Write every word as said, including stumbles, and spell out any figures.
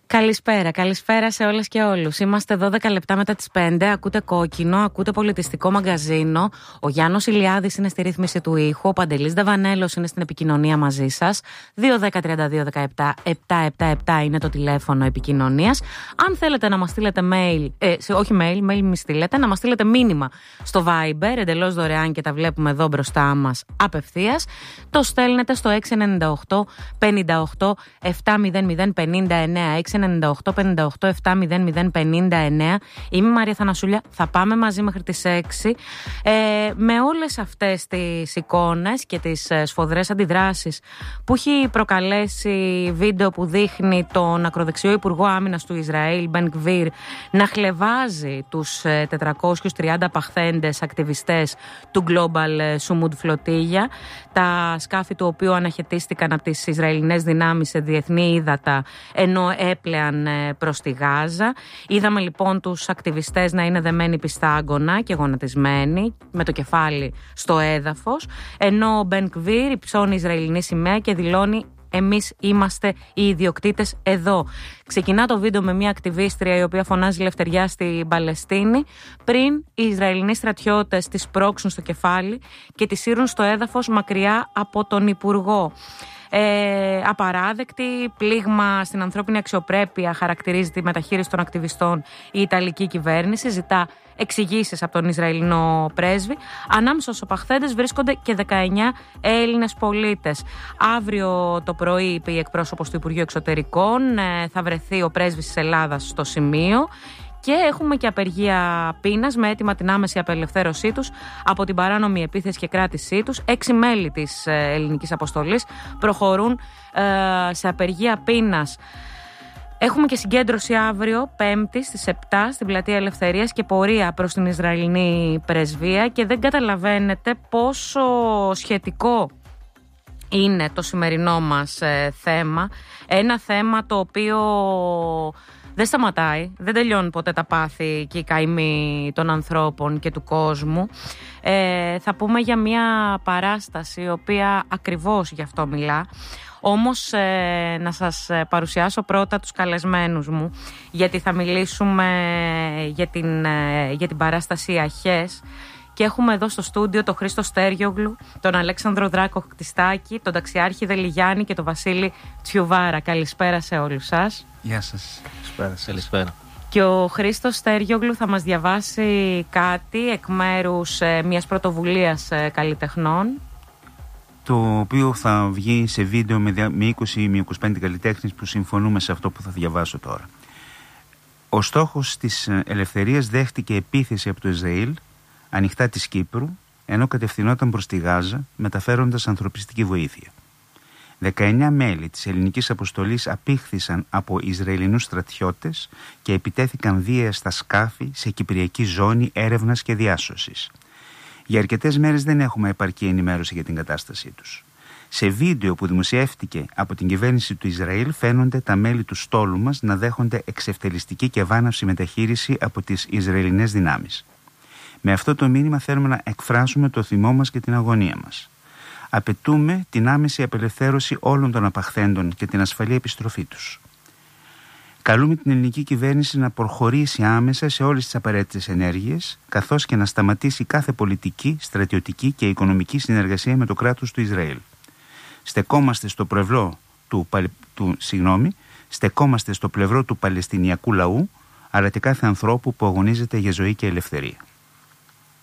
Καλησπέρα, καλησπέρα σε όλες και όλους. Είμαστε δώδεκα λεπτά μετά τις πέντε. Ακούτε Κόκκινο, ακούτε Πολιτιστικό Μαγκαζίνο. Ο Γιάννος Ηλιάδης είναι στη ρύθμιση του ήχου. Ο Παντελής Δαβανέλος είναι στην επικοινωνία μαζί σας. δύο δέκα τριάντα δύο δεκαεπτά επτακόσια εβδομήντα επτά είναι το τηλέφωνο επικοινωνίας. Αν θέλετε να μας στείλετε mail, ε, σε, όχι mail, mail μη στείλετε, να μας στείλετε μήνυμα στο Viber, εντελώς δωρεάν και τα βλέπουμε εδώ μπροστά μας απευθείας. Το στέλνετε στο έξι εννιά οκτώ πενήντα οκτώ εβδομήντα μηδέν πενήντα εννέα. έξι εννιά οκτώ πενήντα οκτώ εβδομήντα μηδέν πενήντα εννέα. Είμαι η Μαρία Θανασούλια. Θα πάμε μαζί μέχρι τις έξι. Ε, με όλες αυτές τις εικόνες και τις σφοδρές αντιδράσεις που έχει προκαλέσει βίντεο που δείχνει τον ακροδεξιό Υπουργό Άμυνας του Ισραήλ, Μπεν Γκβίρ, να χλεβάζει τους τετρακόσιους τριάντα παχθέντες ακτιβιστές του Global Sumud Flotilla, τα σκάφη του οποίου αναχαιτίστηκαν από τις Ισραηλινές δυνάμεις σε διεθνή ύδατα, ενώ έπλεαν προς τη Γάζα. Είδαμε λοιπόν τους ακτιβιστές να είναι δεμένοι πιστάγκωνα και γονατισμένοι με το κεφάλι στο έδαφος, ενώ ο Μπεν Γκβίρ υψώνει Ισραηλινή σημαία και δηλώνει «Εμείς είμαστε οι ιδιοκτήτες εδώ». Ξεκινά το βίντεο με μια ακτιβίστρια η οποία φωνάζει ελευθεριά στην Παλαιστίνη, πριν οι Ισραηλινοί στρατιώτες τη πρόξουν στο κεφάλι και τη σύρουν στο έδαφος μακριά από τον Υπουργό. Ε, απαράδεκτη, πλήγμα στην ανθρώπινη αξιοπρέπεια χαρακτηρίζει τη μεταχείριση των ακτιβιστών η Ιταλική κυβέρνηση. Ζητά εξηγήσεις από τον Ισραηλινό πρέσβη. Ανάμεσα στους οπαχθέντες βρίσκονται και δεκαεννέα Έλληνες πολίτες. Αύριο το πρωί, είπε η εκπρόσωπος του Υπουργείου Εξωτερικών, ε, θα βρεθεί ο πρέσβης της Ελλάδας στο σημείο. Και έχουμε και απεργία πείνας με έτοιμα την άμεση απελευθέρωσή τους από την παράνομη επίθεση και κράτησή τους. Έξι μέλη της ελληνικής αποστολής προχωρούν ε, σε απεργία πείνας. Έχουμε και συγκέντρωση αύριο, Πέμπτη, στις επτά, στην Πλατεία Ελευθερίας και πορεία προς την Ισραηλινή πρεσβεία και δεν καταλαβαίνετε πόσο σχετικό είναι το σημερινό μας ε, θέμα. Ένα θέμα το οποίο δεν σταματάει, δεν τελειώνουν ποτέ τα πάθη και οι καημοί των ανθρώπων και του κόσμου. Ε, θα πούμε για μια παράσταση η οποία ακριβώς γι' αυτό μιλά. Όμως ε, να σας παρουσιάσω πρώτα τους καλεσμένους μου, γιατί θα μιλήσουμε για την, ε, για την παράσταση Αχές. Και έχουμε εδώ στο στούντιο τον Χρήστο Στέριογλου, τον Αλέξανδρο Δράκο Χτιστάκη, τον Ταξιάρχη Δελιγιάννη και τον Βασίλη Τσιουβάρα. Καλησπέρα σε όλους σας. Γεια σας. Καλησπέρα. Καλησπέρα. Και ο Χρήστος Στέριογλου θα μας διαβάσει κάτι εκ μέρους ε, μιας πρωτοβουλίας ε, καλλιτεχνών, το οποίο θα βγει σε βίντεο με, με είκοσι με είκοσι πέντε καλλιτέχνες που συμφωνούμε σε αυτό που θα διαβάσω τώρα. Ο στόχος της ελευθερίας δέχτηκε επίθεση από το Ισραήλ ανοιχτά της Κύπρου, ενώ κατευθυνόταν προς τη Γάζα, μεταφέροντας ανθρωπιστική βοήθεια. δεκαεννέα μέλη της ελληνικής αποστολής απήχθησαν από Ισραηλινούς στρατιώτες και επιτέθηκαν βία στα σκάφη σε κυπριακή ζώνη έρευνας και διάσωσης. Για αρκετές μέρες δεν έχουμε επαρκή ενημέρωση για την κατάστασή τους. Σε βίντεο που δημοσιεύτηκε από την κυβέρνηση του Ισραήλ φαίνονται τα μέλη του στόλου μας να δέχονται εξευτελιστική και βάναυση μεταχείριση από τις Ισραηλινές δυνάμεις. Με αυτό το μήνυμα θέλουμε να εκφράσουμε το θυμό μας και την αγωνία μας. Απαιτούμε την άμεση απελευθέρωση όλων των απαχθέντων και την ασφαλή επιστροφή τους. Καλούμε την ελληνική κυβέρνηση να προχωρήσει άμεσα σε όλες τις απαραίτητες ενέργειες, καθώς και να σταματήσει κάθε πολιτική, στρατιωτική και οικονομική συνεργασία με το κράτος του Ισραήλ. Στεκόμαστε στο πλευρό του, του, συγγνώμη, στεκόμαστε στο πλευρό του Παλαιστινιακού λαού, αλλά και κάθε ανθρώπου που αγωνίζεται για ζωή και ελευθερία.